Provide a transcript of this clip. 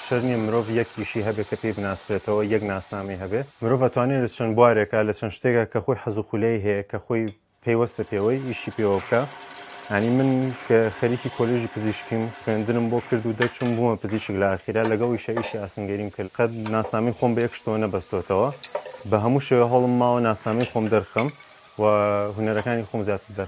شەر نییە مرۆڤ یەکیشی هەبێت کە پێی بناسرێتەوە یەک ناسنامەی هەبێت مرۆڤ ئەتوانێت لە چەند بوارێکە لە چەند شتێکە کە خۆی حەز و خولەی هەیە کە خۆی پێیوەستە پێوەی ئیشی پێوە بکە ینی من کە خەریکی کۆلێژی پزیشکیم خوێندنم بۆ کرد و دەرچوم بوومە پزیشک لە ئاخیرا لەگەڵ ئیشی ئاسنگەریم کرد قەت ناسنامەی خۆم بە یەک شتەوە نەبەستۆتەوە بە هەموو شێوە هەوڵم ماوە ناسنامەی خۆم دەرخەم و هونەرەکانی خۆم زیاتر